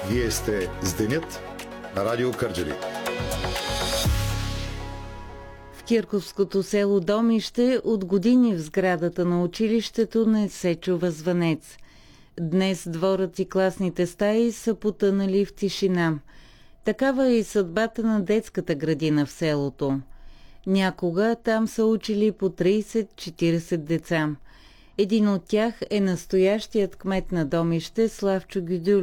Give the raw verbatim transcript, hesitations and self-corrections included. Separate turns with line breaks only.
Вие сте с Денят на Радио Кърджали.
В кирковското село Домище от години в сградата на училището не се чува звънец. Днес дворът и класните стаи са потънали в тишина. Такава е и съдбата на детската градина в селото. Някога там са учили по трийсет-четирийсет деца. Един от тях е настоящият кмет на Домище Славчо Гюдюл.